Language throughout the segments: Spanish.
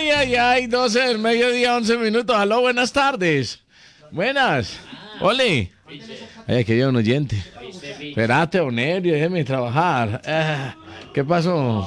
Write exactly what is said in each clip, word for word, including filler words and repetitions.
Ay, ay, ay, doce del mediodía, once minutos. Aló, buenas tardes. Buenas. Oli. Ay, querido un oyente. Espérate, Onerio, déjeme trabajar. Ah, ¿qué pasó?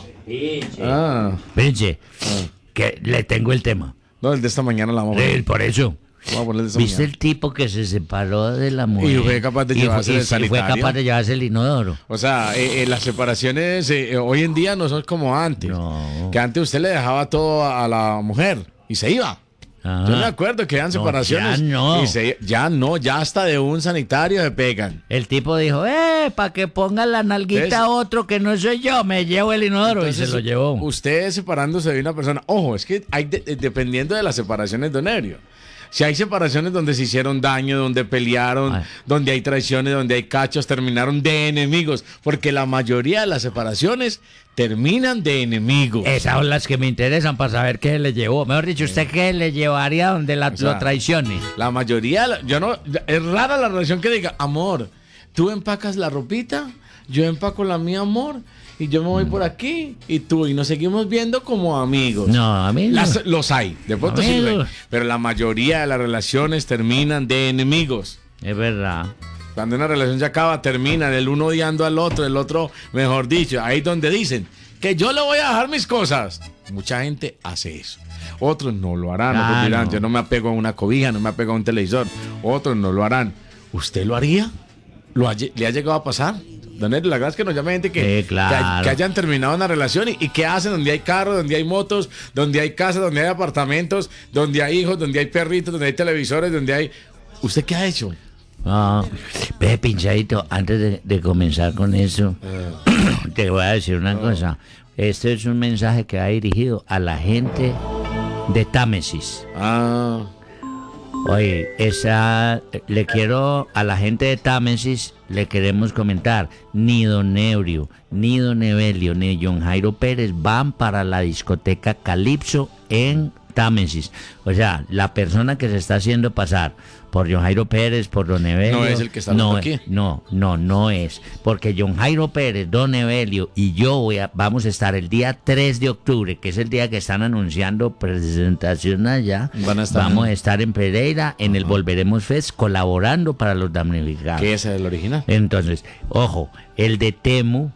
Ah. Pinche, que le tengo el tema. No, el de esta mañana la vamos a Eh, poner. por eso. Vamos a poner el de esta ¿Viste mañana. el tipo que se separó de la mujer? Y fue capaz de Y llevarse fue- el y sí, fue sanitario. capaz de llevarse el inodoro. O sea, eh, eh, las separaciones eh, eh, hoy en día no son como antes. No. Que antes usted le dejaba todo a, a la mujer y se iba. Ajá. Yo me acuerdo que eran No, separaciones. ya no. Y se- ya no, ya hasta de un sanitario se pegan. El tipo dijo, eh, para que ponga la nalguita Entonces- a otro que no soy yo, me llevo el inodoro y se Entonces, lo llevó. Usted separándose de una persona. Ojo, es que hay de- dependiendo de las separaciones de Onerio. Si hay separaciones donde se hicieron daño, donde pelearon, Ay. donde hay traiciones, donde hay cachos, terminaron de enemigos. Porque la mayoría de las separaciones terminan de enemigos. Esas son las que me interesan para saber qué le llevó. Mejor dicho, ¿usted qué le llevaría donde la, O sea, lo traicione? La mayoría, yo no, es rara la relación que diga, amor, tú empacas la ropita, yo empaco la mía, amor, y yo me voy por aquí, y tú, y nos seguimos viendo como amigos. No, a mí no. Las- los hay, de pronto sí los hay, Amigos. pero la mayoría de las relaciones terminan de enemigos. Es verdad. Cuando una relación se acaba, terminan el uno odiando al otro, el otro, mejor dicho, ahí donde dicen que yo le voy a dejar mis cosas. Mucha gente hace eso. Otros no lo harán, Ah, otros dirán, no. yo no me apego a una cobija, no me apego a un televisor. Otros no lo harán. ¿Usted lo haría? ¿Lo ha lle- ¿Le ha llegado a pasar? Don Erio, la verdad es que nos llama gente que, Sí, claro. que, hay- que hayan terminado una relación y, y que hacen donde hay carros, donde hay motos, donde hay casas, donde hay apartamentos, donde hay hijos, donde hay perritos, donde hay televisores, donde hay... ¿Usted qué ha hecho? Ah, ve, pinchadito, antes de, de comenzar con eso, te voy a decir una cosa. Este es un mensaje que va dirigido a la gente de Támesis. Ah... Oye, esa, le quiero a la gente de Támesis, le queremos comentar, ni Don Eurio, ni Don Evelio, ni John Jairo Pérez van para la discoteca Calipso en Támesis. O sea, la persona que se está haciendo pasar por John Jairo Pérez, por Don Evelio... No es el que está no, hablando aquí. No, no, no es. Porque John Jairo Pérez, Don Evelio y yo voy a- vamos a estar el día tres de octubre, que es el día que están anunciando presentación allá. Van a estar Vamos en- a estar en Pereira, en el Volveremos Fest, colaborando para los damnificados. ¿Qué es el original? Entonces, ojo, el de Temu,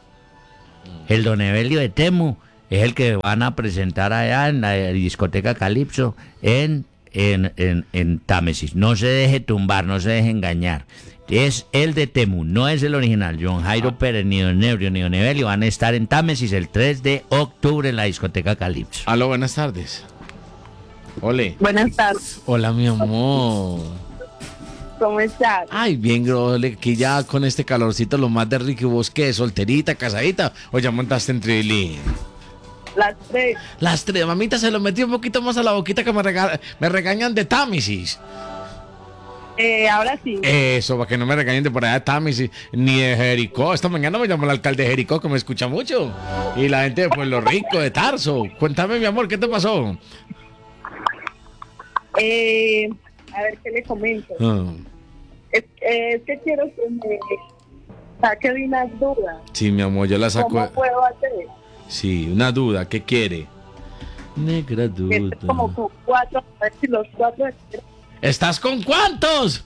el Don Evelio de Temu, es el que van a presentar allá en la discoteca Calipso en, en, en, en Támesis. No se deje tumbar, no se deje engañar. Es el de Temu, no es el original. John Jairo Pérez, ni Don Ebrio, ni Don Evelio van a estar en Támesis el tres de octubre en la discoteca Calipso. Aló, buenas tardes. Ole. Buenas tardes, Hola, mi amor. ¿cómo estás? Ay, bien, grole, que ya con este calorcito lo más de rico. ¿Y vos qué? ¿Solterita, casadita? ¿O ya montaste en trilín? Las tres. Las tres, mamita, se lo metí un poquito más a la boquita que me, rega- me regañan de Támesis. Eh, ahora sí. Eso, para que no me regañen de por allá de Támesis, ni de Jericó. Esta mañana me llamó el alcalde de Jericó, que me escucha mucho. Y la gente de Pueblo Rico, de Tarso. Cuéntame, mi amor, ¿qué te pasó? Eh, a ver qué le comento. Ah, Es, eh, es que quiero que me saque de unas dudas. sí, mi amor, yo la saco. ¿Cómo puedo hacer? Sí, una duda, ¿qué quiere? Negra Que duda. es como con cuatro, a ver si los cuatro ¿Estás con cuántos?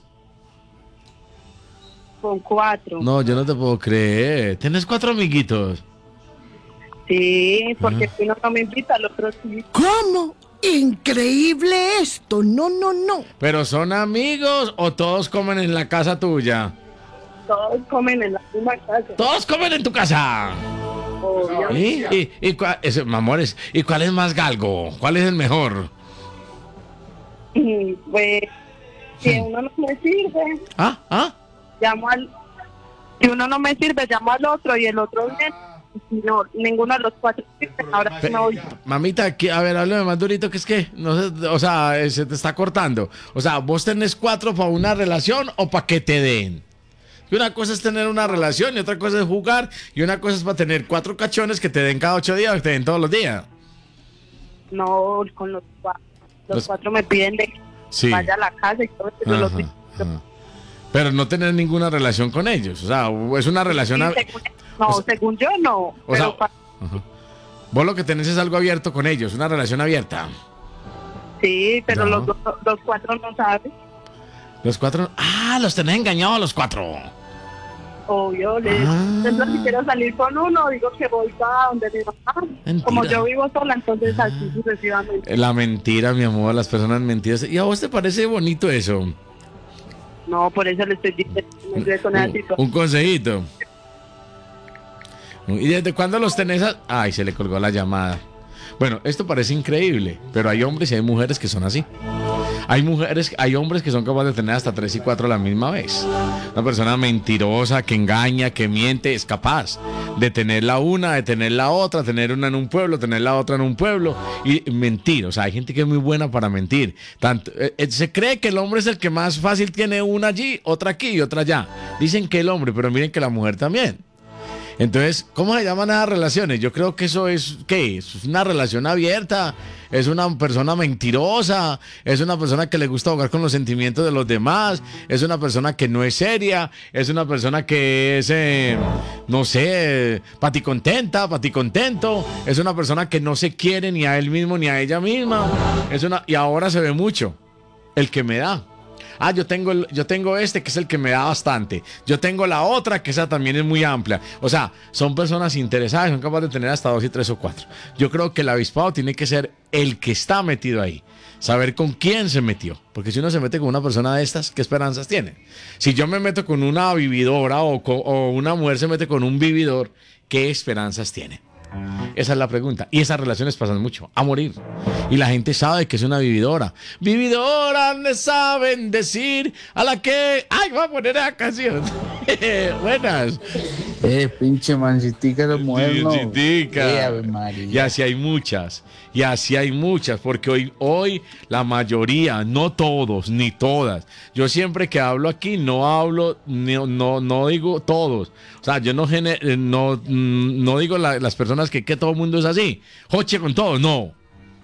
con cuatro. No, yo no te puedo creer. ¿Tienes cuatro amiguitos? Sí, porque si uno no me invita, al otro sí. ¿Cómo? Increíble esto. No, no, no. ¿Pero son amigos o todos comen en la casa tuya? Todos comen en la misma casa. ¡Todos comen en tu casa! Obvio. ¿Y, y, y cua- ese, mi amores, ¿y cuál es más galgo? ¿Cuál es el mejor? Y, pues, si uno no me sirve, ¿Ah? ¿Ah? llamo al... Si uno no me sirve, llamo al otro y el otro viene. Y si no, ninguno de los cuatro sirve, ahora sí me voy. Mamita, que- a ver, háblame más durito, que es que, no sé, o sea, eh, se te está cortando. O sea, ¿vos tenés cuatro para una relación o para que te den? Y una cosa es tener una relación y otra cosa es jugar y una cosa es para tener cuatro cachones que te den cada ocho días o que te den todos los días. No, con los cuatro. Los, Los- cuatro me piden de que Sí. vaya a la casa y todo eso. yo los Ajá, invito. ajá. Pero no tener ninguna relación con ellos. O sea, es una relación... Sí, a- según- no, o sea- según yo no. o pero sea- pa- Ajá. Vos lo que tenés es algo abierto con ellos, una relación abierta. Sí, pero No. los, dos- los cuatro no saben. Los cuatro. Ah, los tenés engañados a los cuatro. Obvio, le Ah. entonces, si quiero salir con uno, digo que voy para donde mi mamá. Mentira. Como yo vivo sola, entonces así sucesivamente. La mentira, mi amor, las personas mentiras. ¿Y a vos te parece bonito eso? No, por eso le estoy diciendo me quedé con esa Un, situación. un consejito. ¿Y desde cuándo los tenés? a- Ay, se le colgó la llamada. Bueno, esto parece increíble, pero hay hombres y hay mujeres que son así. Hay mujeres, hay hombres que son capaces de tener hasta tres y cuatro a la misma vez. Una persona mentirosa, que engaña, que miente, es capaz de tener la una, de tener la otra, tener una en un pueblo, tener la otra en un pueblo y mentir. O sea, hay gente que es muy buena para mentir. Tanto, eh, eh, se cree que el hombre es el que más fácil tiene una allí, otra aquí y otra allá. Dicen que el hombre, pero miren que la mujer también. Entonces, ¿cómo se llaman esas relaciones? Yo creo que eso es, ¿qué? Es una relación abierta, es una persona mentirosa, es una persona que le gusta jugar con los sentimientos de los demás, es una persona que no es seria, es una persona que es, eh, no sé, paticontenta, paticontento, es una persona que no se quiere ni a él mismo ni a ella misma, es una, y ahora se ve mucho, el que me da. Ah, yo tengo, el- yo tengo este que es el que me da bastante. Yo tengo la otra que esa también es muy amplia. O sea, son personas interesadas, son capaces de tener hasta dos y tres o cuatro. Yo creo que el avispado tiene que ser el que está metido ahí. Saber con quién se metió. Porque si uno se mete con una persona de estas, ¿qué esperanzas tiene? Si yo me meto con una vividora o, co- o una mujer se mete con un vividor, ¿qué esperanzas tiene? Esa es la pregunta. Y esas relaciones pasan mucho, a morir. Y la gente sabe que es una vividora. Vividora le saben decir a la que... ¡Ay, voy a poner esa canción! Buenas. Eh, pinche mancitica de moderno. Diositica. Eh, Ave María. Y así hay muchas. Y así hay muchas. Porque hoy, hoy la mayoría, no todos, ni todas. Yo siempre que hablo aquí no hablo, no, no, no digo todos. O sea, yo no, gener- eh, no, mm, no digo la- las personas que, que todo el mundo es así. Joche con todo, no.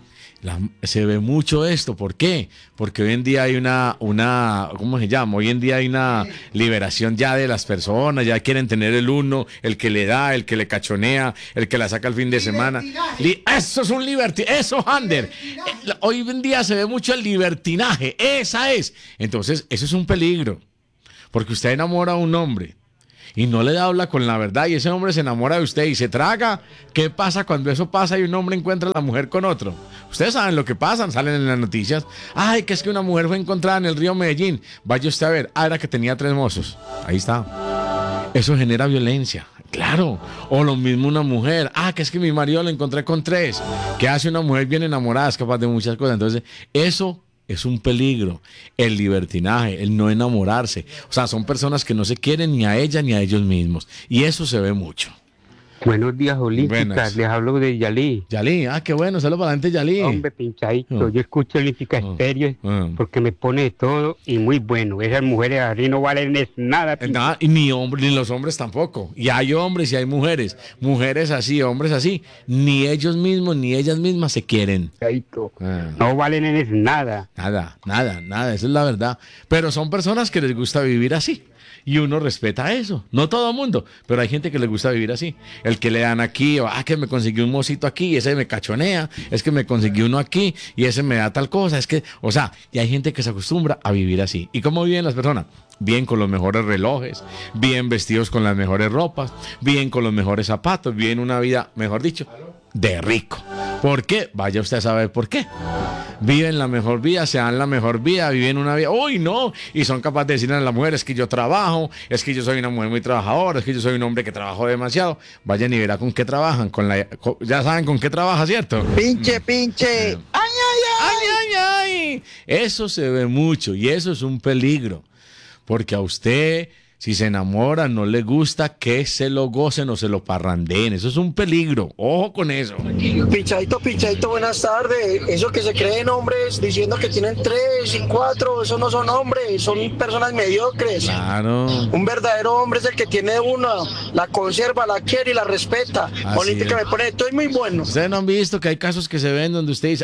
La- se ve mucho esto, ¿por qué? Porque hoy en día hay una, una, ¿cómo se llama? Hoy en día hay una liberación ya de las personas, ya quieren tener el uno, el que le da, el que le cachonea, el que la saca el fin de semana. Li- eso es un libertinaje, eso, Ander. Eh, la- Hoy en día se ve mucho el libertinaje, esa es. Entonces, eso es un peligro, porque usted enamora a un hombre y no le habla con la verdad y ese hombre se enamora de usted y se traga. ¿Qué pasa cuando eso pasa y un hombre encuentra a la mujer con otro? Ustedes saben lo que pasa, salen en las noticias. Ay, que es que una mujer fue encontrada en el río Medellín. Vaya usted a ver. Ah, era que tenía tres mozos. Ahí está. Eso genera violencia. Claro. O lo mismo una mujer. Ah, que es que mi marido lo encontré con tres. ¿Qué hace una mujer bien enamorada? Es capaz de muchas cosas. Entonces, eso es un peligro. El libertinaje, el no enamorarse. O sea, son personas que no se quieren ni a ella ni a ellos mismos. Y eso se ve mucho. Buenos días, Olímpicas. Buenas. Les hablo de Yalí. Yalí, ah, qué bueno. Saludos para adelante, Yalí. Hombre, pinchadito. Oh. Yo escucho Olímpica Oh. Estéreo Oh. porque me pone de todo y muy bueno. Esas mujeres así no valen es nada. Eh, pinche. nada, y ni hombres, ni los hombres tampoco. Y hay hombres y hay mujeres. Mujeres así, hombres así. Ni ellos mismos ni ellas mismas se quieren. Pinchadito. Ah. No valen es nada. Nada, nada, nada, esa es la verdad. Pero son personas que les gusta vivir así. Y uno respeta eso. No todo el mundo, pero hay gente que les gusta vivir así. El que le dan aquí, o, ah, que me consiguió un mocito aquí, y ese me cachonea, es que me consiguió uno aquí, y ese me da tal cosa. Es que, o sea, y hay gente que se acostumbra a vivir así. ¿Y cómo viven las personas? Bien con los mejores relojes, bien vestidos con las mejores ropas, bien con los mejores zapatos, bien una vida, mejor dicho, de rico. ¿Por qué? Vaya usted a saber por qué. Viven la mejor vida, se dan la mejor vida, viven una vida, uy, no, y son capaces de decirle a la mujer, es que yo trabajo, es que yo soy una mujer muy trabajadora, es que yo soy un hombre que trabajo demasiado. Vayan y verá con qué trabajan, con la, con- ya saben con qué trabaja, ¿cierto? Pinche, pinche. ¡Ay, ay, ay! ¡Ay, ay, ay! Eso se ve mucho y eso es un peligro, porque a usted, si se enamora, no le gusta que se lo gocen o se lo parrandeen. Eso es un peligro. Ojo con eso. Pinchadito, pinchadito, buenas tardes. Eso que se creen hombres diciendo que tienen tres y cuatro, eso no son hombres, son personas mediocres. Claro. Un verdadero hombre es el que tiene una, la conserva, la quiere y la respeta. Así Olímpica es. me pone, estoy muy bueno. Ustedes no han visto que hay casos que se ven donde usted dice, ah,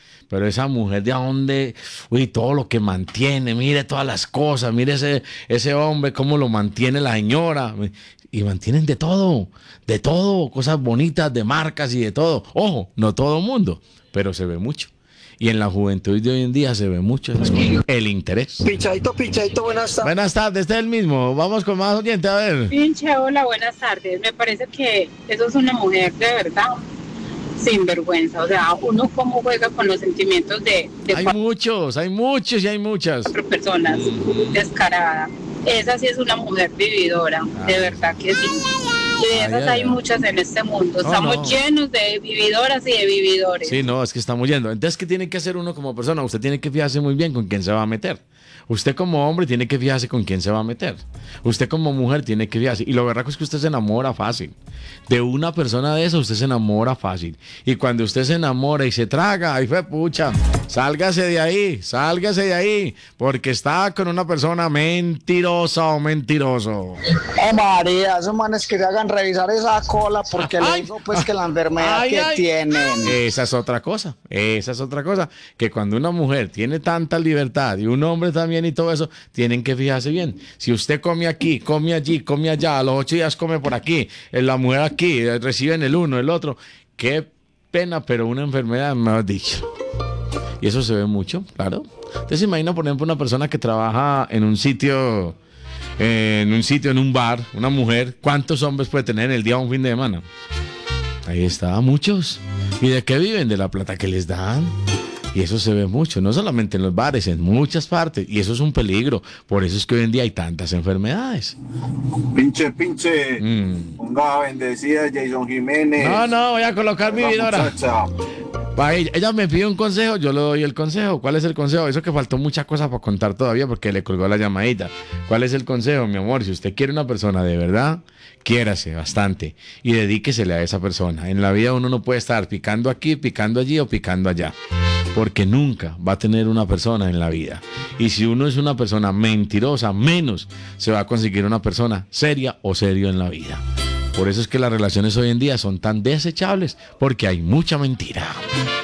Pero esa mujer de a dónde, uy, todo lo que mantiene, mire todas las cosas, mire ese, ese hombre, cómo lo mantiene la señora. Y mantienen de todo, de todo, cosas bonitas, de marcas y de todo. Ojo, no todo mundo, pero se ve mucho. Y en la juventud de hoy en día se ve mucho esas cosas. El interés. Pichadito, pichadito, buenas tardes. Buenas tardes, este es el mismo. Vamos con más oyente, a ver. Pinche, hola, buenas tardes. Me parece que eso es una mujer de verdad sin vergüenza. O sea, uno cómo juega con los sentimientos de, de Hay muchos, hay muchos y hay muchas. cuatro personas, descarada. Esa sí es una mujer vividora, de verdad que sí. Y de esas Ay, ay, hay ay. muchas en este mundo. No, Estamos no. llenos de vividoras y de vividores. Sí, no, es que estamos yendo. Entonces, ¿qué tiene que hacer uno como persona? Usted tiene que fijarse muy bien con quién se va a meter. Usted como hombre tiene que fijarse con quién se va a meter. Usted como mujer tiene que fijarse. Y lo verdad es que usted se enamora fácil. De una persona de esa usted se enamora fácil. Y cuando usted se enamora y se traga, ay fue pucha, sálgase de ahí, sálgase de ahí, porque está con una persona mentirosa o mentiroso. Oh, María, esos manes que se hagan revisar esa cola porque le Ay. digo pues que la enfermedad Ay, que ay. tienen. Esa es otra cosa, esa es otra cosa, que cuando una mujer tiene tanta libertad y un hombre también y todo eso, tienen que fijarse bien. Si usted come aquí, come allí, come allá, a los ocho días come por aquí, eh, la mujer aquí, eh, reciben el uno, el otro, qué pena, pero una enfermedad, me has dicho. Y eso se ve mucho, claro. Usted se imagina, por ejemplo, una persona que trabaja en un sitio, eh, en un sitio, en un bar, una mujer, ¿cuántos hombres puede tener en el día o un fin de semana? Ahí está, muchos. ¿Y de qué viven? De la plata que les dan. Y eso se ve mucho, no solamente en los bares, en muchas partes. Y eso es un peligro. Por eso es que hoy en día hay tantas enfermedades. Pinche, pinche. Mm. Ponga bendecida Jason Jiménez. No, no, voy a colocar mi La vidora. muchacha. Pa' ella, ella me pide un consejo, yo le doy el consejo. ¿Cuál es el consejo? Eso que faltó muchas cosas para contar todavía porque le colgó la llamadita. ¿Cuál es el consejo, mi amor? Si usted quiere una persona de verdad, quiérase bastante y dedíquesele a esa persona. En la vida uno no puede estar picando aquí, picando allí o picando allá, porque nunca va a tener una persona en la vida. Y si uno es una persona mentirosa, menos se va a conseguir una persona seria o serio en la vida. Por eso es que las relaciones hoy en día son tan desechables, porque hay mucha mentira.